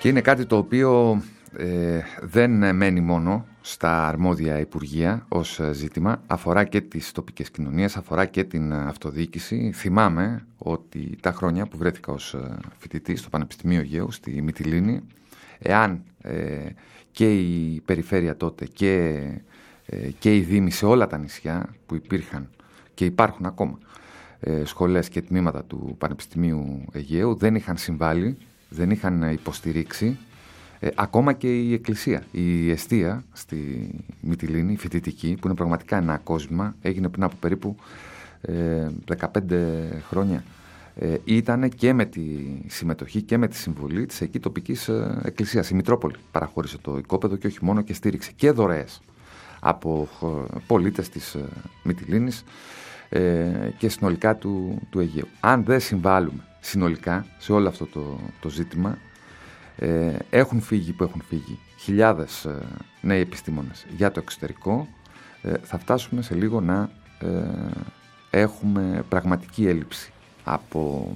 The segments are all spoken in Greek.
Και είναι κάτι το οποίο δεν μένει μόνο στα αρμόδια υπουργεία ως ζήτημα, αφορά και τις τοπικές κοινωνίες, αφορά και την αυτοδιοίκηση. Θυμάμαι ότι τα χρόνια που βρέθηκα ως φοιτητής στο Πανεπιστημίο Αιγαίου, στη Μυτιλήνη, εάν και η περιφέρεια τότε και οι δήμοι σε όλα τα νησιά που υπήρχαν και υπάρχουν ακόμα σχολές και τμήματα του Πανεπιστημίου Αιγαίου δεν είχαν συμβάλει, δεν είχαν υποστηρίξει, ακόμα και η εκκλησία, η εστία στη Μυτιλήνη, η φοιτητική, που είναι πραγματικά ένα κόσμημα, έγινε πριν από περίπου 15 χρόνια. Ήταν και με τη συμμετοχή και με τη συμβολή της εκεί τοπικής εκκλησίας. Η Μητρόπολη παραχώρησε το οικόπεδο και όχι μόνο, και στήριξε και δωρεές από πολίτες της Μυτιλήνης και συνολικά του Αιγαίου. Αν δεν συμβάλλουμε συνολικά σε όλο αυτό το ζήτημα, έχουν φύγει που έχουν φύγει χιλιάδες νέοι επιστήμονες για το εξωτερικό, θα φτάσουμε σε λίγο να έχουμε πραγματική έλλειψη από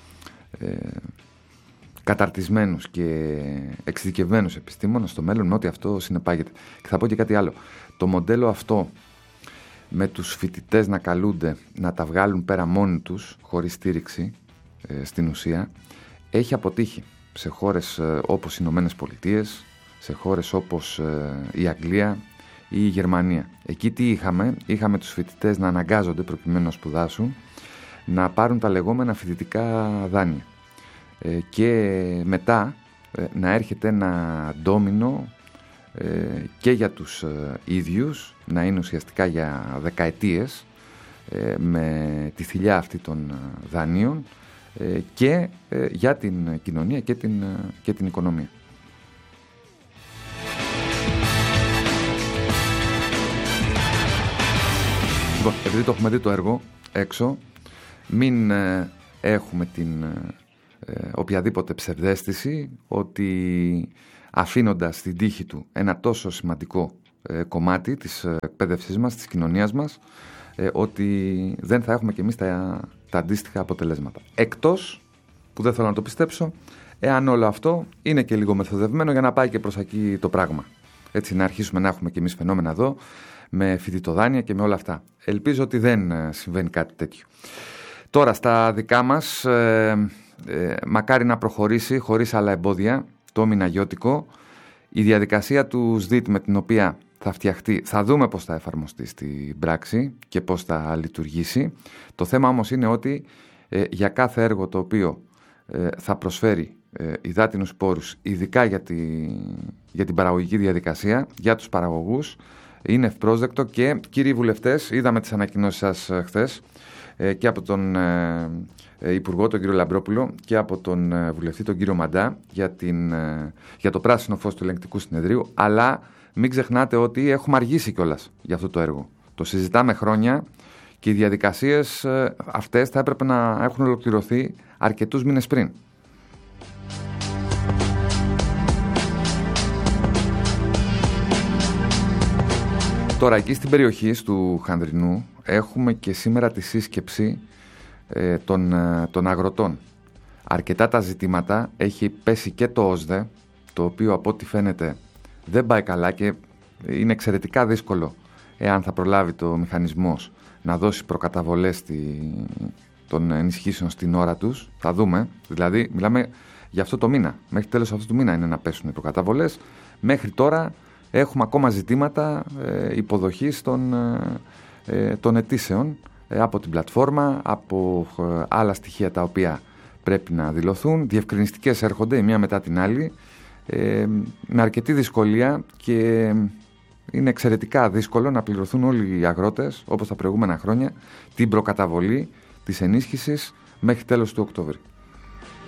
καταρτισμένους και εξειδικευμένους επιστήμονες στο μέλλον, με ό,τι αυτό συνεπάγεται. Και θα πω και κάτι άλλο. Το μοντέλο αυτό με τους φοιτητές να καλούνται να τα βγάλουν πέρα μόνοι τους, χωρίς στήριξη, στην ουσία, έχει αποτύχει σε χώρες όπως οι Ηνωμένες Πολιτείες, σε χώρες όπως η Αγγλία ή η Γερμανία. Εκεί τι είχαμε τους φοιτητές να αναγκάζονται, προκειμένου να σπουδάσουν, να πάρουν τα λεγόμενα φοιτητικά δάνεια. Και μετά να έρχεται ένα ντόμινο και για τους ίδιους, να είναι ουσιαστικά για δεκαετίες με τη θηλιά αυτή των δανείων, και για την κοινωνία και την οικονομία. Λοιπόν, επειδή το έχουμε δει το έργο έξω, μην έχουμε την οποιαδήποτε ψευδαίσθηση ότι αφήνοντας στην τύχη του ένα τόσο σημαντικό κομμάτι της εκπαίδευσής μας, της κοινωνίας μας, ότι δεν θα έχουμε και εμείς τα αντίστοιχα αποτελέσματα. Εκτός, που δεν θέλω να το πιστέψω, εάν όλο αυτό είναι και λίγο μεθοδευμένο για να πάει και προς εκεί το πράγμα. Έτσι, να αρχίσουμε να έχουμε και εμείς φαινόμενα εδώ, με φοιτητοδάνεια και με όλα αυτά. Ελπίζω ότι δεν συμβαίνει κάτι τέτοιο. Τώρα, στα δικά μας, μακάρι να προχωρήσει χωρίς άλλα εμπόδια το μηναγιώτικο, η διαδικασία του ΣΔΙΤ με την οποία θα φτιαχτεί, θα δούμε πώς θα εφαρμοστεί στην πράξη και πώς θα λειτουργήσει. Το θέμα όμως είναι ότι για κάθε έργο το οποίο θα προσφέρει υδάτινους πόρους, ειδικά για την παραγωγική διαδικασία, για τους παραγωγούς, είναι ευπρόσδεκτο. Και κύριοι βουλευτές, είδαμε τις ανακοινώσεις σας χθες και από τον Υπουργό, τον κύριο Λαμπρόπουλο, και από τον βουλευτή, τον κύριο Μαντά, για το πράσινο φως του Ελεγκτικού Συνεδρίου, αλλά μην ξεχνάτε ότι έχουμε αργήσει κιόλας για αυτό το έργο. Το συζητάμε χρόνια και οι διαδικασίες αυτές θα έπρεπε να έχουν ολοκληρωθεί αρκετούς μήνες πριν. Τώρα, εκεί στην περιοχή του Χανδρινού έχουμε και σήμερα τη σύσκεψη των αγροτών. Αρκετά τα ζητήματα, έχει πέσει και το ΟΣΔΕ, το οποίο από ό,τι φαίνεται δεν πάει καλά και είναι εξαιρετικά δύσκολο, εάν θα προλάβει το μηχανισμός, να δώσει προκαταβολές των ενισχύσεων στην ώρα τους. Θα δούμε, δηλαδή μιλάμε για αυτό το μήνα, μέχρι τέλος αυτού του μήνα είναι να πέσουν οι προκαταβολές. Μέχρι τώρα έχουμε ακόμα ζητήματα υποδοχής των αιτήσεων από την πλατφόρμα, από άλλα στοιχεία τα οποία πρέπει να δηλωθούν. Διευκρινιστικές έρχονται η μία μετά την άλλη, με αρκετή δυσκολία, και είναι εξαιρετικά δύσκολο να πληρωθούν όλοι οι αγρότες, όπως τα προηγούμενα χρόνια, την προκαταβολή της ενίσχυσης μέχρι τέλος του Οκτώβρη.